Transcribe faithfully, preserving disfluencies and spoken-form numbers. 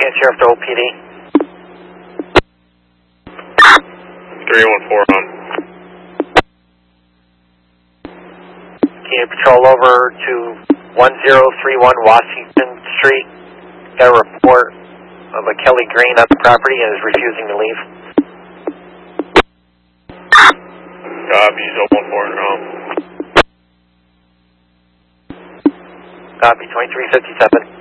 Alliance Sheriff to O P D. three one four on. Can you patrol over to one zero three one Washington Street? Got a report of a Kelly Green on the property and is refusing to leave. Copy, he's one four and home. Copy, twenty-three fifty-seven.